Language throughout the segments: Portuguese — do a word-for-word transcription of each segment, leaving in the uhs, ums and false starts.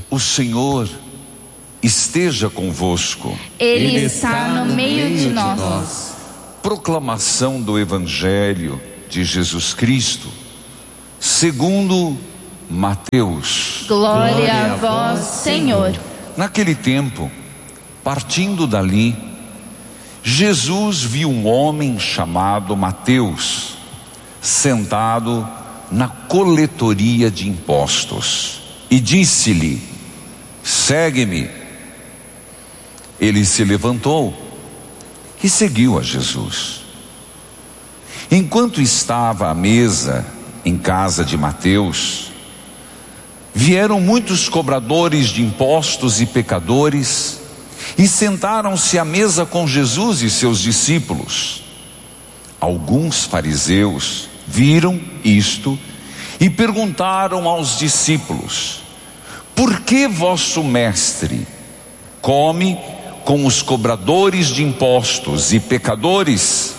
O Senhor esteja convosco. Ele está no meio de nós. Proclamação do Evangelho de Jesus Cristo, segundo Mateus. Glória a vós, Senhor. Naquele tempo, partindo dali, Jesus viu um homem chamado Mateus, sentado na coletoria de impostos, e disse-lhe: segue-me. Ele se levantou e seguiu a Jesus. Enquanto estava à mesa em casa de Mateus, vieram muitos cobradores de impostos e pecadores e sentaram-se à mesa com Jesus e seus discípulos. Alguns fariseus viram isto e perguntaram aos discípulos: por que vosso mestre come com os cobradores de impostos e pecadores?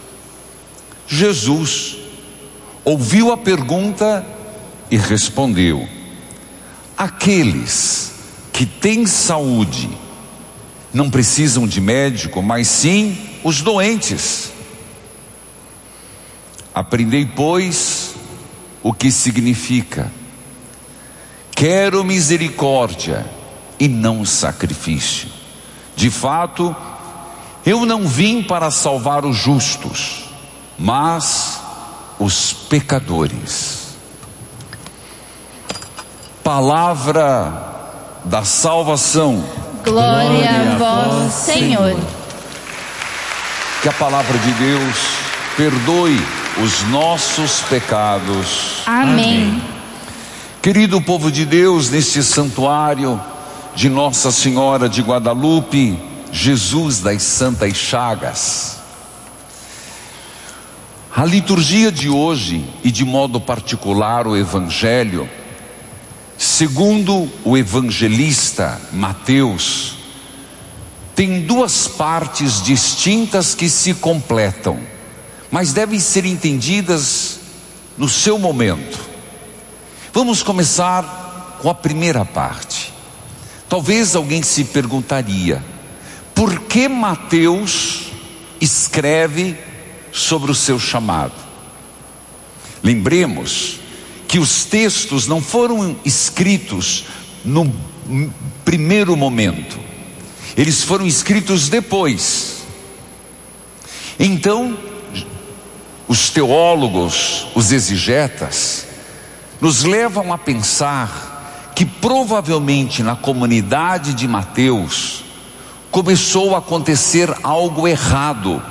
Jesus ouviu a pergunta e respondeu: aqueles que têm saúde não precisam de médico, mas sim os doentes. Aprendei, pois, o que significa: quero misericórdia e não sacrifício. De fato, eu não vim para salvar os justos, mas os pecadores. Palavra da salvação. Glória a vós, Senhor. Que a palavra de Deus perdoe os nossos pecados. Amém. Querido povo de Deus, neste santuário de Nossa Senhora de Guadalupe, Jesus das Santas Chagas, a liturgia de hoje, e de modo particular o Evangelho, segundo o evangelista Mateus, tem duas partes distintas que se completam, mas devem ser entendidas no seu momento. Vamos começar com a primeira parte. Talvez alguém se perguntaria: por que Mateus escreve sobre o seu chamado? Lembremos que os textos não foram escritos no primeiro momento, eles foram escritos depois. Então, os teólogos, os exegetas, nos levam a pensar que provavelmente na comunidade de Mateus começou a acontecer algo errado.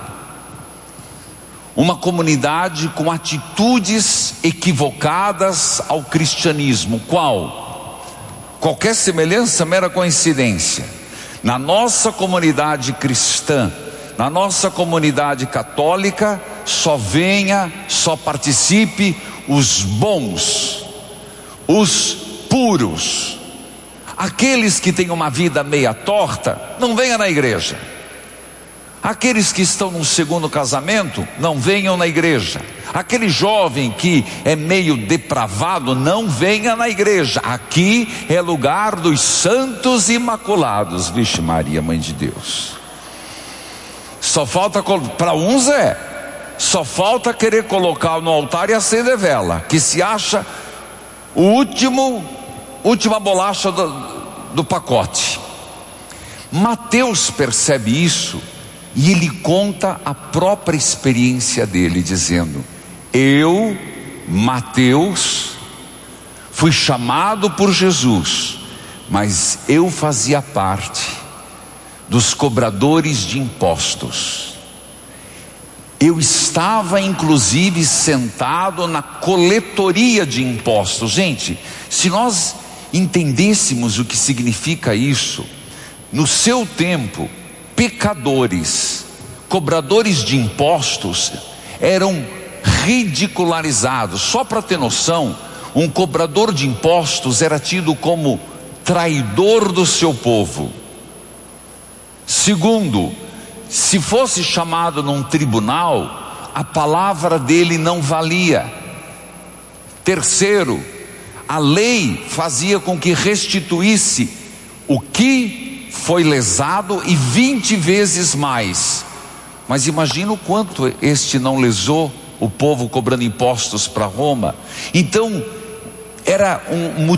Uma comunidade com atitudes equivocadas ao cristianismo. Qual? Qualquer semelhança, mera coincidência. Na nossa comunidade cristã, na nossa comunidade católica, só venha, só participe os bons, os puros. Aqueles que têm uma vida meia torta, não venha na igreja. Aqueles que estão no segundo casamento, não venham na igreja. Aquele jovem que é meio depravado, não venha na igreja. Aqui é lugar dos santos imaculados. Vixe Maria, Mãe de Deus. Só falta, para uns é, só falta querer colocar no altar e acender vela, que se acha o último, última bolacha do, do pacote. Mateus percebe isso e ele conta a própria experiência dele, dizendo: eu, Mateus, fui chamado por Jesus, mas eu fazia parte dos cobradores de impostos. Eu estava inclusive sentado na coletoria de impostos. Gente, se nós entendêssemos o que significa isso, no seu tempo, pecadores, cobradores de impostos, eram ridicularizados. Só para ter noção, um cobrador de impostos era tido como traidor do seu povo. Segundo, se fosse chamado num tribunal, a palavra dele não valia. Terceiro, a lei fazia com que restituísse o que foi lesado e vinte vezes mais. Mas imagina o quanto este não lesou o povo cobrando impostos para Roma. Então era um motivo